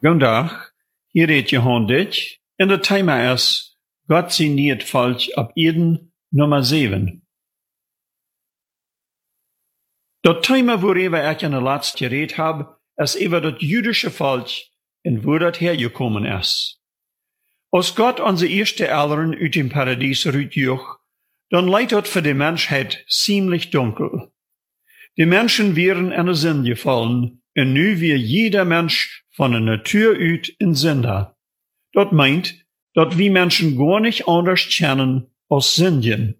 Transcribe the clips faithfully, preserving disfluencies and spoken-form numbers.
Vandaag, hier reed je honderd, en het thema is, God signeert volk op Eden nummer zeven. Dat thema waarover ik in de laatste gereed heb, is over het Jüdische volk en waar dat hergekomen is. Als God onze eerste Eltern uit dem Paradies uitjoeg, dan leidt dat voor de mensheid ziemlich dunkel. De mensen wären in de zin gevallen, en nu weer jeder Mensch von der Natur uit een Sünder. Dat meint, dat wir Menschen gar nicht anders kennen als Sünden.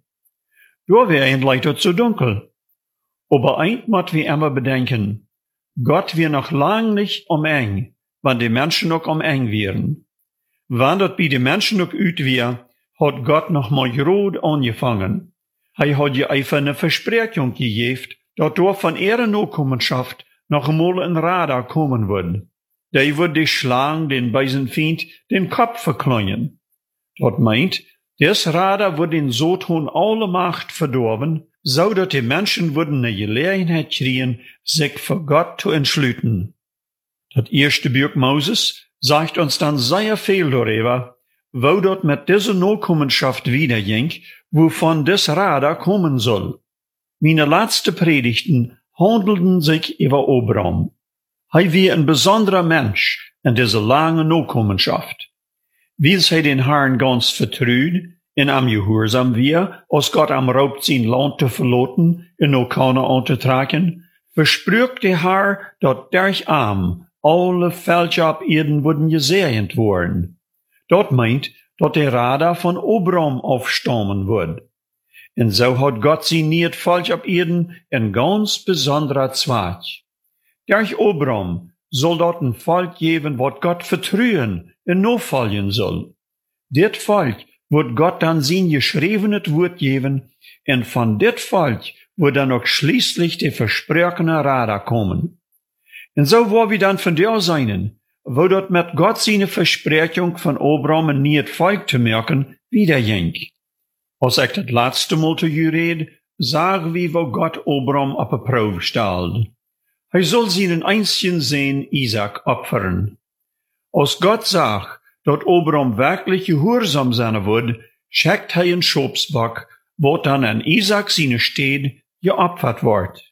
Daarbij leidt het zo dunkel. Aber eins moet wir immer bedenken, Gott wir noch lang nicht um eng, wann die Menschen noch um eng wären. Wann dat bij de Menschen noch uit weer, hat Gott noch mal groot angefangen. Hij hat je einfach eine Versprechung gegeven, dat door van ihrer Nachkommenschaft noch einmal ein Radar kommen wird. Der wird die Schlange, den bösen Feind, den Kopf verkleinen. Dat meint, des Radar wird den Satan alle Macht verdorben, so dass die Menschen würden eine Gelegenheit kriegen, sich für Gott zu entschlüten. Das erste Buch Moses sagt uns dann sehr viel darüber, wo dort mit dieser Nachkommenschaft wiederging, wovon des Radar kommen soll. Meine letzte Predigten handelten sich über Abraham. Hij wie een besonderer Mensch in deze lange Nachkommenschaft. Wie hij den Herrn ganz vertrouwt en am gehoorzaam weer, als Gott am raubt zijn land te verlaten en naar Kanaan te trekken, versprücht de Herr dat durch am alle Völker op Erden worden gezegend worden. Dat meint, dat de Radar von Abraham aufstammen wird. En so hat Gott sie niet Volk op Erden een ganz besonderer Zweig. Durch Abraham soll dort ein Volk geben, wat Gott vertrauen en nachfolgen soll. Dit Volk wird Gott dann sein geschriebenes Wort geben, en von dit Volk wird dann auch schließlich der versprochene Radar kommen. En so wo wir dann von der sein, wo dort mit Gott seine Versprechung von Abraham ein niet Volk zu merken, wiederging. Als ich das letzte Mal zu je red, sagen wir, wo Gott Abraham auf eine Probe stellt. Hij soll seinen einzigen Sohn Isaac opfern. Als Gott sagt, dat Abraham wirklich gehorsam sein wird, schickt hij een Schopsbock, wat dann an Isaac seine Stede geopfert wird.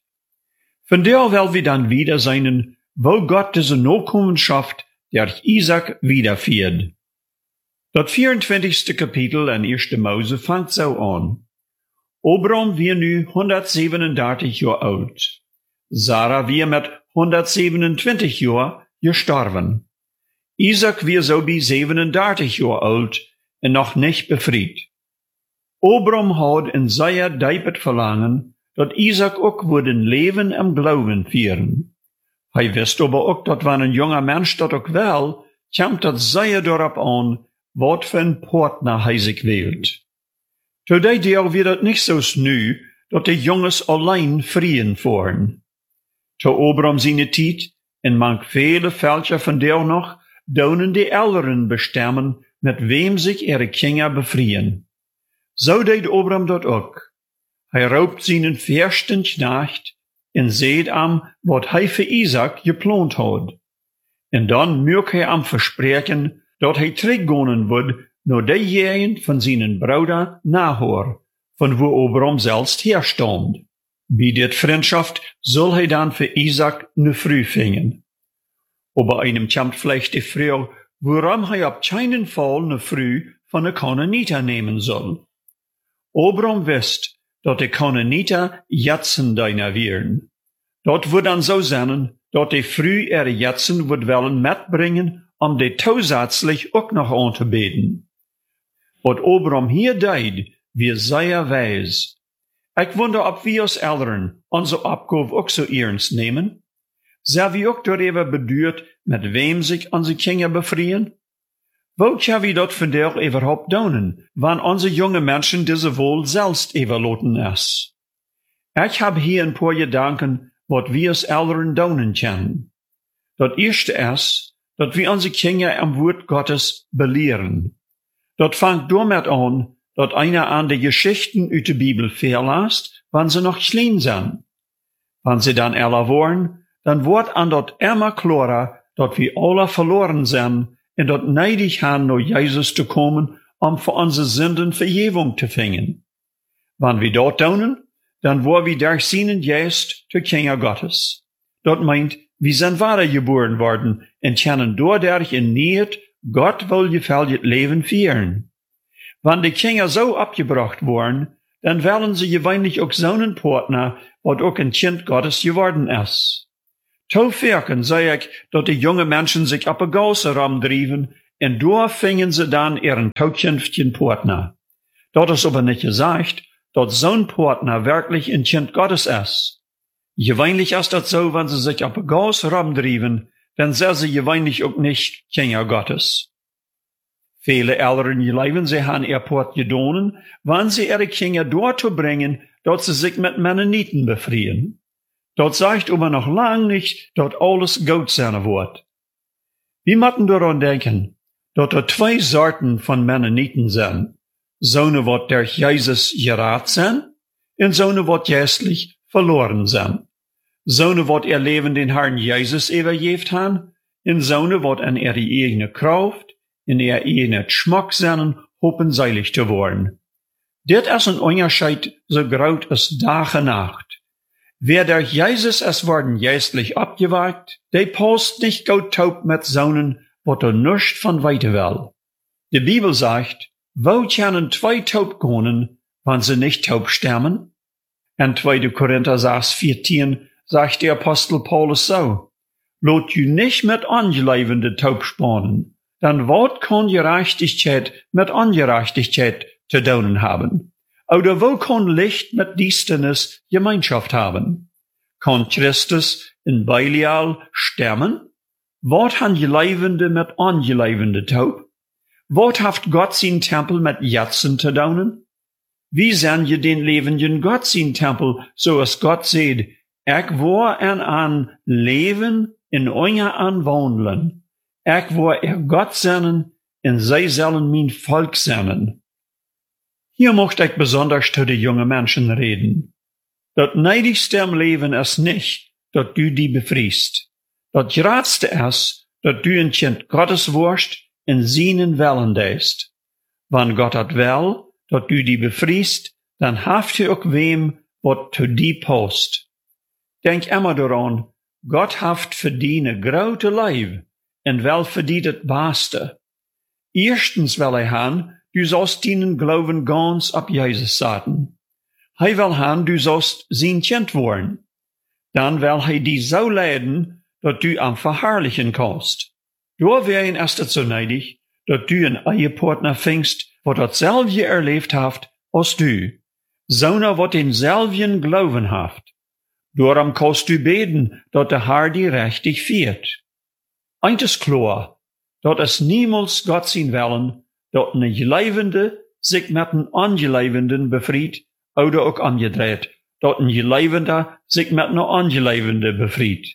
Von der will wir dann wieder sein, wo Gott diese Nachkommenschaft durch Isaac wiederführt. Das vierundzwanzigste Kapitel in erste Mose fängt so an. Abraham wird nu hundertsiebenundertig Jahre alt. Sarah wir mit hundertsiebenundzwanzig Jahren gestorben. Isaac wir so bei siebenunddreißig Jahre alt und noch nicht befreit. Abraham hat in sehr diepet Verlangen, dat Isaac auch würden Leben im Glauben führen. Hij wist aber auch, dat wenn ein junger Mensch dat auch will, kommt dat sehr darauf an, wat für ein Partner hij sich wählt. Today deel wir dat nicht so snü, dat die Jungs allein frieren fahren. Zu Abraham seine Tijd, en manch viele Völker von der noch, donen die Älteren bestemmen, mit wem sich ihre Kinder befrieren. So deed Abraham dat auch. Hij raubt seinen versten Knecht, en seht am, wat hij für Isaac geplant hat. En dan mögt hij am versprechen, dat hij teruggaan wird, naar de Gegend von seinen Bruder Nahor, von wo Abraham selbst herstammt. Bij dit Freundschaft soll hij dan für Isaac ne Früh fingen. Aber einem kommt vielleicht die Frage, warum hij op keinen Fall ne Früh von de Canaaniter nehmen soll. Abraham wist, dat de Canaaniter Jetzen deiner wären. Dat wird dann so sein, dat die Früh ihre Jetzen wird wollen mitbringen, um die zusätzlich auch noch anzubeten. Wat Abraham hier deed, wir sehr weis. Ich wonder, ob wir als Eltern unsere Abgabe auch so ernst nehmen. Sind wir auch darüber bedürt, mit wem sich unsere Kinder befrieren? Wo können wir dort von der überhaupt tun, wenn unsere jungen Menschen diese wohl selbst überlassen ist? Ich habe hier ein paar Gedanken, was wir als Eltern tun können. Das erste ist, dass wir unsere Kinder am Wort Gottes belehren. Das fängt damit an, dass einer an die Geschichten aus der Bibel verlässt, wenn sie noch klein sind. Wenn sie dann älter worden, dann wird an dort immer klarer, dat wir alle verloren zijn en dat neidig haben, naar Jesus te komen, om voor onze Sünden Vergebung te vingen. Wann wir dort tun, dann wo wir durch seinen Geist zu Kinder Gottes. Dat meint, wir sind wiedergeboren worden und können dadurch in Niet Gott wohlgefällig Leben führen. Wann die Kinder so abgebracht worden, dann wollen sie gewöhnlich auch so einen Partner, wat auch ein Kind Gottes geworden ist. Zu verken sei ich, dass die jungen Menschen sich ab der Gasse rumdrieven, und da fingen sie dann ihren zukünftigen Partner. Dort ist aber nicht gesagt, dass so ein Partner wirklich ein Kind Gottes ist. Gewöhnlich ist das so, wenn sie sich ab der Gasse rumdrieven, dann sind sie gewöhnlich auch nicht Kinder Gottes. Viele Eltern leben, sie haben ihr Port gedonen, wann sie ihre Kinder dort bringen, dort sie sich mit Mennoniten befreien. Dort sagt aber noch lang nicht, dort alles gut sein wird. Wir müssen daran denken, dort da zwei Sorten von Mennoniten sind. So'ne, wat durch Jesus gerat sind, und so'ne, wat geistlich verloren sind. So'ne, wat ihr Leben den Herrn Jesus übergeben haben, und so'ne, wat an ihre eigene Kraft, in ihr eigenen Geschmack sind, hoffen seilig zu werden. Dit ist ein Unterschied so groß als Tag und Nacht. Wer durch Jesus es worden geistlich abgewagt, der passt nicht gut taub mit Sohnen, wat er nicht von weiter will. Die Bibel sagt, wo können zwei taub gehen, wenn sie nicht taub sterben? In zweiter Korinther sechs vierzehn sagt der Apostel Paulus so, lot you nicht mit Angelebende taub spannen, dann wat kann Gerechtigkeit mit Ungerechtigkeit zu tun haben? Oder wo kann Licht mit Düsternis Gemeinschaft haben? Kann Christus in Belial sterben? Wat han Gelebende mit Ungelebende taub? Wat haft Gott sein Tempel mit Jatzen zu tun? Wie sehen je den lebenden Gott sein Tempel, so es Gott seht, ich war an an Leben in euer Anwohnen. Ich war er Gott seinen, und sie sollen mein Volk sein. Hier möchte ich besonders zu den jungen Menschen reden. Das neidigste im Leben ist nicht, dass du die befriest. Das geradste ist, dass du ein Kind Gottes wirst in seinen Wellen deist. Wenn Gott hat will, dass du die befriest, dann haft ihr auch wem, was zu die passt. Denk immer daran, Gott haft für die ne grote Leib, und wel für die das Beste. Erstens will er han, du sollst deinen Glauben ganz ab Jesus setzen. Hij will han, du sollst sein Kind worden. Dann will er die so leiden, dass du am verherrlichen kannst. Da wären es so neidig, dass du einen Ehepartner findest, wo dasselbe erlebt haft als du. So'ner, wat denselben Glauben haft. Darum kannst du beten, dass der Herr die richtig führt. Eins ist klar, dat es niemals Gott sein wollen, dat eine Gelebende sich mit einem Ungelebenden befried, oder auch umgedreht, dat ein Gelebender sich mit einer Ungelebende befried.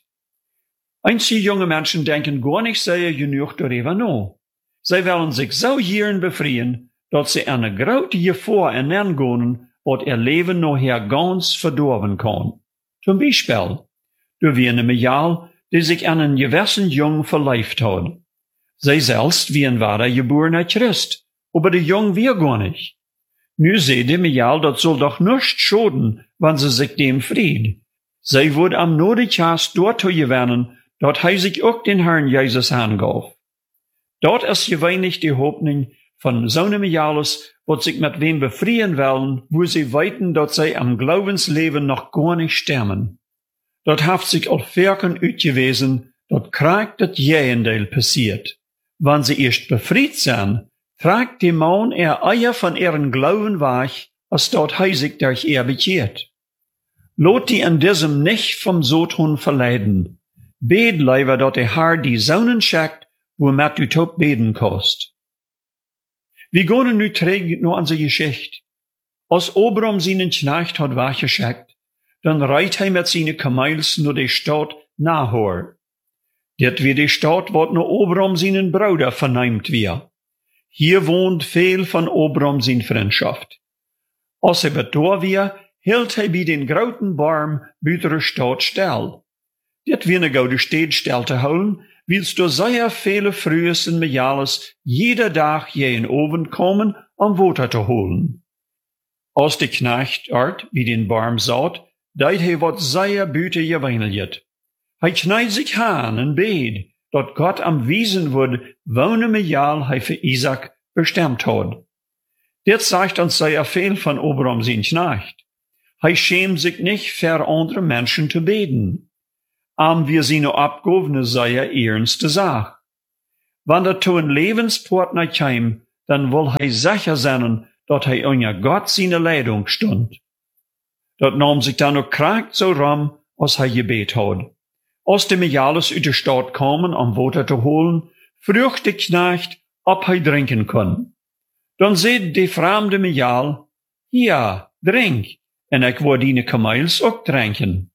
Einige junge Menschen denken gar nicht sehr genug darüber nach. Sie wollen sich so hierin befreien, dat sie eine große Gefahr hineingehen, wat ihr Leben nachher ganz verdorben kann. Zum Beispiel, du wie eine Medial, die sich an einen gewissen Jungen verleibt hat. Sie selbst wie ein wahrer geborener Christ, aber der Jung wir gar nicht. Nu seht ihr mir, das soll doch nicht schaden, wenn sie sich dem fried. Sie wird am Nodigjas dort gewinnen, dort he sich auch den Herrn Jesus angaf. Dort ist gewöhnlich die Hoffnung von so einem Mialis, wat sich mit wem befriehen wollen, wo sie weiten, dass sie am Glaubensleben noch gar nicht sterben. Dort haft sich auch Werken uitgewiesen, dort kriegt das Gegenteil passiert. Wenn sie erst befried sind, tragt die Mann er Eier von ihren Glauben weg, als dort he sich durch er bekehrt. Lot die in diesem nicht vom Sodhun verleiden. Bet leider, dort der Herr die Sonnen schickt, womit du top beten kannst. Wir gehen nu trägt nur an die Geschichte. Als Obram seinen Knecht hat weggeschickt, dann reit er mit seinen Kamels nur die Stadt Nahor. Dit wie die Stadt, wat nur Obram seinen Bruder verneimt wir. Hier wohnt viel von Obram sein Freundschaft. Als er betor wir, hielt er bei den großen Baum bütere Stadt still. Dit wie eine gute Stadt still zu holen, willst du sehr viele Frühes und Mejales jeder Tag je in Oven kommen, um Water zu holen. Als de Knecht art, wie den Barm saut, deit he wat sehr büte geweinelt. Hij kneit sich aan en beed, dat Gott am Wiesen wird, wohne Mejal hij für Isaac bestimmt hat. Dit sagt uns sehr viel von Abraham sein Knecht. Hij schämt sich nicht, für andere Menschen zu beten. Am wir seine Abgabe sehr ernste Sache. Wenn er zu ein Lebenspartner käme, dann will hij sicher sein, dat hij unter Gott seine Leitung stund. Dat nahm sich dann auch krank so rum, als hij gebet hat. Als de Mejales uit de Stadt komen om Water te holen, vroeg de Knecht, ob hij drinken kon. Dan zei de vreemde Mejal, ja, drink, en ik wil die kamels ook drinken.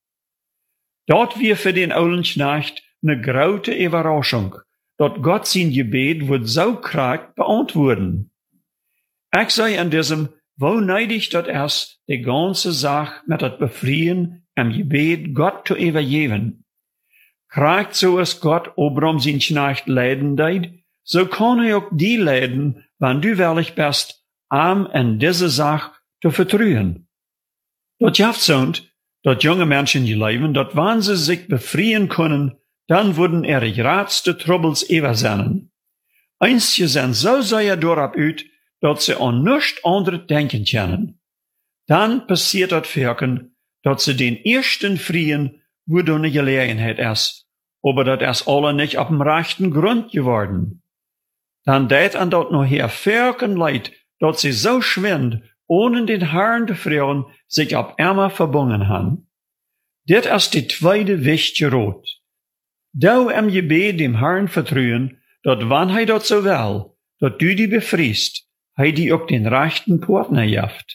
Dat weer voor den oude Knecht ne grote Überraschung, dat Gott zijn gebet wordt zo krank beantwoorden. Ik zei an diesem, wo neidig dat es de ganze Sache mit dat Befrieden am Gebet Gott zu übergeben. Krank so es Gott Abraham sein Knecht leiden deed, so kann er auch die leiden, wann du wirklich bist, am in diese Sache zu vertrauen. Dat jaft sind, dat junge Menschen leben, dat wann sie sich befrieden können, dann würden ihre größte Troubles übersehen. Einstje sind so sehr dorab uit, dat sie an nichts anderes denken können. Dann passiert dat Wirken, dat sie den ersten Frieden, wo du eine Gelegenheit ist, aber dat es alle nicht auf dem rechten Grund geworden. Dann deit an dat noch her Wirken leid, dat sie so schwind, ohne den Herrn zu fragen, sich ab Emma verbunden haben. Dit ist die zweite wichtige Rot. Du im Gebet dem Herrn vertrauen, dat wann hij dat so will, dat du die befriest, hij die ook den rechten Partner jaft.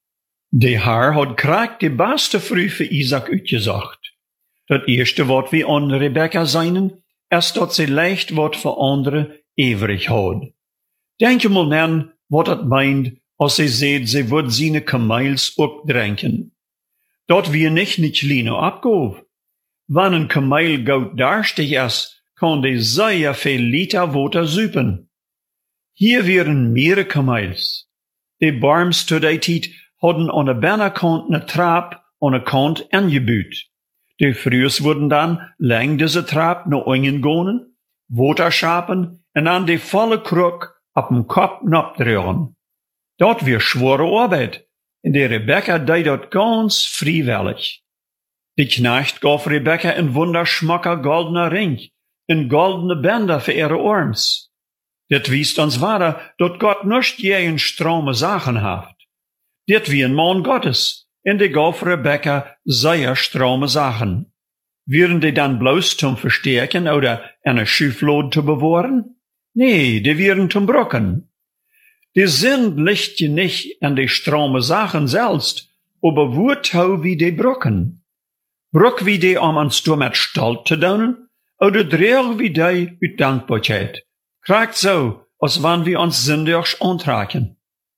De Herr hat krank die beste Früh für Isaac uitgezocht. Dat erste wat wie an Rebecca seinen, ist dat sie leicht wat für andere ewig hat. Denk mal nen, wat dat meint, als sie seht, sie wird seine Kamels ook drinken. Dat wir nicht nicht kleine Abgabe. Wenn ein Kamel gut darstig ist, kann die sehr viel Liter Water süpen. Hier wären mehrere Kamels. Die Barms zu der Zeit hadden an der Bernerkant ne Trab an der Kant angebüht. Die Frühs wurden dann lang diese Trab noch eingehen, Water schapen und an die volle Krug ab dem Kopf abdrehen. Dat wär schwere Arbeit, und die Rebecca deed dat ganz freiwillig. Die Knecht gaf Rebecca een wunderschmacker goldener Ring, een goldene Bänder für ihre Arms. Dit wiest uns weiter, dat Gott nicht je een strome Sachen haft. Dit wie ein Mann Gottes, und die gaf Rebecca sehr strome Sachen. Wären die dann bloß zum Verstärken oder eine Schieflade zu bewahren? Nee, die wären zum Brocken. Die Sinn liegt je nicht an die strome Sachen selbst, aber wurtau wie die Brocken. Brock wie die om ons door met stolz te doen, oder dreig wie die uit Dankbaarheid. Kraakt so, als wann wir uns sündigs ontraken.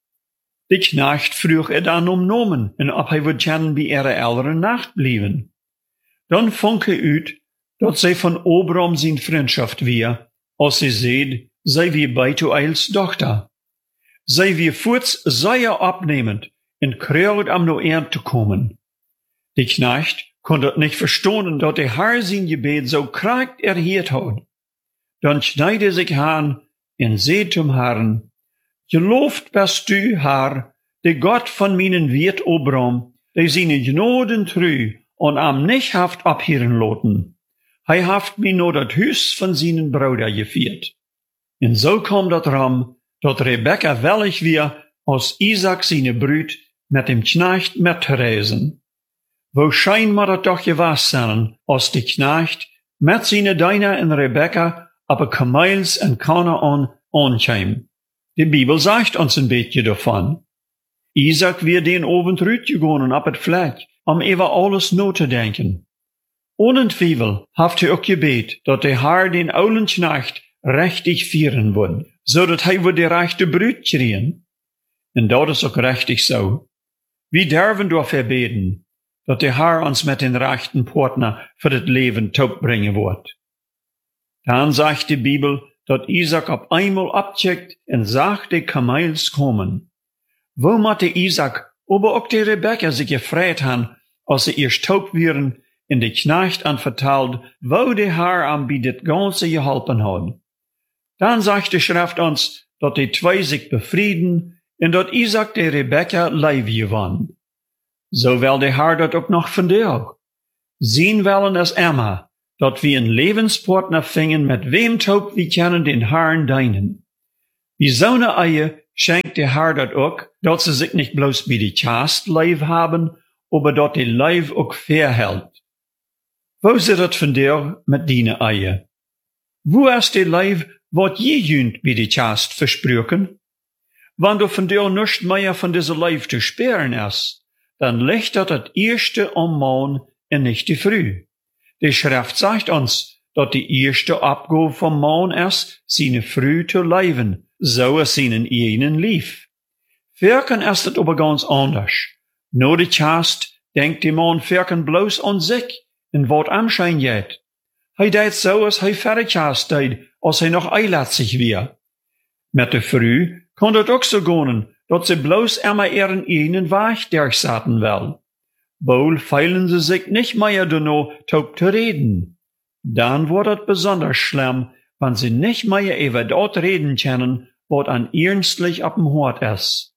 Die Knecht vroeg er dan om nomen, en ob hij would gerne bij ihre Eltern Nacht blieben. Dan vond hij uit, dat zij van Abraham zijn vriendschaft weer, als sie seht, zij wie Betuels Dochter. Zij wie voorts zeer abnehmend, en kreeg am no eerd te komen. Die Knecht kon dat nicht verstehen, dat der Herr sein Gebet so krank erhielt hat. Dann schneid er sich an und seht zum Herrn, gelobt bist du, Herr, der Gott von meinen Wirt Abraham, der seine Gnoden trü und am nicht haft abhieren loten. Hij haft mir nur dat Hüs von seinen Bruder gefiert. Und so kam dat ram, dat Rebecca wellig wir aus Isaac seine Brüd mit dem Knecht mitreisen. Wo scheinbar dat doch gewas sein, als die Knecht mit seine Deiner en Rebecca aber Kamels en Kanaan ankäm. Die Bibel sagt uns ein beetje davon. Isaac wird den Abend rütgegangen ab het Fleck, um über alles not te denken. Ohne Zweifel haft er auch gebet, dat der Herr den oulen Knecht rechtig vieren wird, so dat hij wird die rechte Brüd kriegen. Und dat is auch richtig so. Wir dürfen dafür beten, dat der Herr uns mit den rechten Partner für das Leben taub bringen wird. Dann sagt die Bibel, dat Isaac op einmal abcheckt en zag de kamels kommen. Wo matte Isaac, aber auch die Rebekka sich gefreut han, als sie erst taub wären, in de Knecht anverteld, wo de Herr am bei dit ganze geholpen hat. Dann sagt die Schrift uns, dat die zwei sich befrieden, en dat Isaac de Rebekka lief gewann. So will der Herr dat auch noch von dir auch. Sehen wollen es Emma, dat wir een Lebenspartner fingen, mit wem taub wir kennen den Herrn deinen. Wie so ne Eie schenkt der Herr dat auch, dat sie sich nicht bloß wie die Chast lief haben, aber dat die Life auch verhält. Wo ist dat von dir mit deine Eie? Wo ist die Life, wat je jünt wie die Chast versprochen? Wenn du von dir nicht mehr von dieser Life zu sperren ist, dann liegt dat das erste am Morgen und nicht die Früh. Die Schrift sagt uns, dat die erste Abgabe vom Morgen ist, seine Früh zu leben, so es seinen jenen lief. Wirken ist das aber ganz anders. Nur die Chast denkt die Mann wirken bloß an sich, in wat Anschein jet. Hij deed so, als hij verre Chast deed, als hij noch eilatzig wär. Met de Früh kon het ook so gonen, dat ze bloß immer ihren eigenen Weg durchsaten will. Wohl feilen sie sich nicht mehr danach, taub zu reden. Dann wird es besonders schlimm, wenn sie nicht mehr über dort reden können, wat an ernstlich ab dem Hort ist.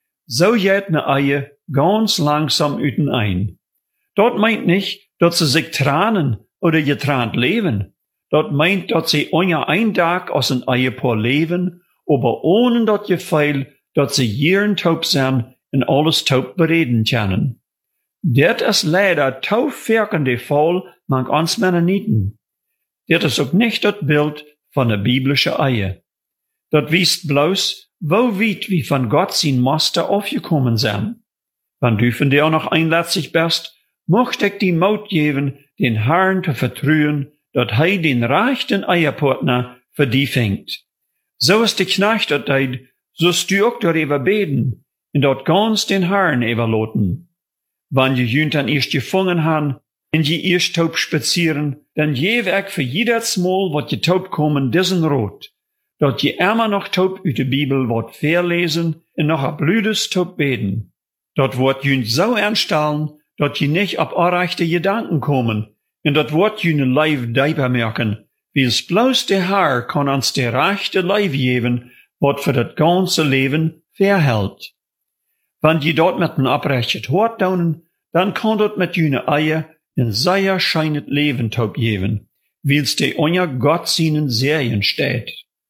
So geht ne Eie ganz langsam üten ein. Dort meint nicht, dass sie sich tranen oder getrannt leben. Dort meint, dass sie euer ein Tag aus ein Eiepaar leben, aber ohne dat Gefühl, dass sie jeden taub sind und alles taub bereden können. Dat is leider taub wirkende Fall mang ons Mennoniten. Dat is ook nicht das Bild von der biblischen Eie. Dat wiest bloß, wo weit wie von Gott sein Master aufgekommen sind. Wenn du von dir noch einlatzig bist, mocht ich die Mut geben, den Herrn zu vertrauen, dat hij den rechten Eierpartner für die fängt. So ist die Knecht dat deid, sost du auch darüber beten, und dort ganz den Herrn überloten. Wenn je jünt an erst gefangen han, en je erst taub spazieren, dann geef ik für jedes Mal, wat je taub kommen, diesen Rot, dat je immer noch taub uit de Bibel wat verlesen, en noch a blüdes taub beten. Dat wordt jünt so ernststellen, dat je nicht ab arrechte Gedanken kommen, en dat wordt jüne Leib dieper merken, wie es bloß der Herr kann uns der rechte Leib geben, wat für dat ganze Leben verhält. Wenn je dort mit een abrechtet Hort daunen, dann kann dort mit jüne Eier ein sehr scheinet Leben taub geben, wils de onja Gott seinen Serien steht.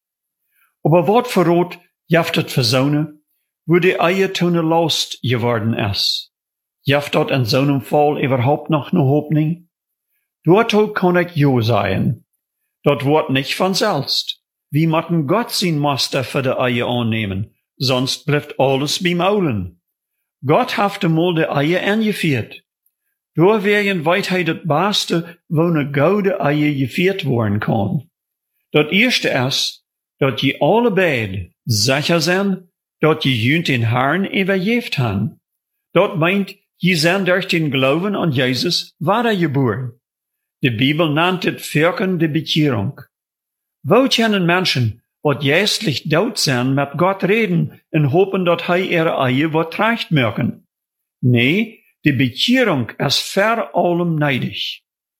Aber wat verrot jaftet versaune, wo de Eier tone lost geworden is. Jaft dort in so'nem Fall überhaupt noch ne Hoffnung? Dort kann ich jo sein. Dort wird nicht von selbst. Wie matten Gott sein Master für de Eier annehmen, sonst bleibt alles beim Aulen. Gott hat einmal de Eier angeführt. Door wegen weit hij dat beste, wo ne gouden Eier gevierd worden kann. Dat eerste is, dat je alle beide sicher zijn, dat je junt den Herrn übergeft han. Dat meint, je zijn durch den Glauben an Jesus wiedergeboren. De Bibel nennt het Wirken de Bekehrung. Wo kennen Menschen, wat geestlich dood zijn, met Gott reden en hopen dat hij ihre Eier wat recht merken? Nee, die Bekehrung ist vor allem neidig.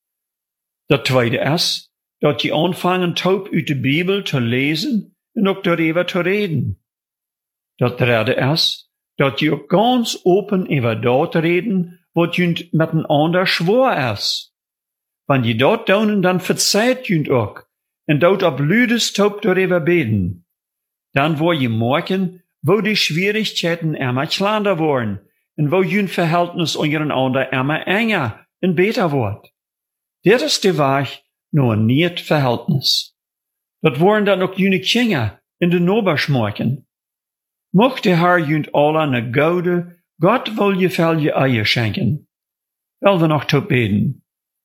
Das zweite ist, dass je anfangen taub uit de Bibel zu lesen und auch darüber zu reden. Das dritte ist, dass je auch ganz open über dort reden, was jünt miteinander schwor ist. Wenn je dort daunen, dann verzeiht jünt auch und dort ab lüdes taub darüber beten. Dann wo je merken, wo die Schwierigkeiten immer kleiner worden, en wo jün Verhältnis untereinander immer enger en beter wordt. Dit is de weg naar een niet Verhältnis. Dat worden dan ook jüne Kinder in de Noberschmorken. Mocht de Herr jünt alle ne goude, Gott wil je veel je Eier schenken. Wel we nog te beten.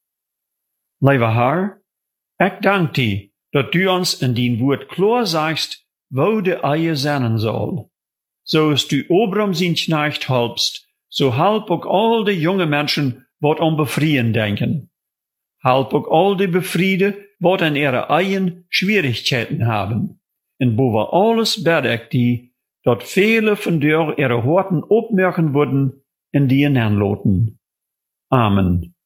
Lieve Herr, ik dank die, dat du ons in dien woord klar sagst, wo de Eier zijn soll. So als du Obram zijn Knecht halbst, so halb ook al de junge Menschen wat om befrieden denken. Halb ook al de befriede, wat in ihre eigen Schwierigkeiten haben. Und boven alles bid ik die, dat viele von dir ihre Horten opmerken würden in die hineinloten. Amen.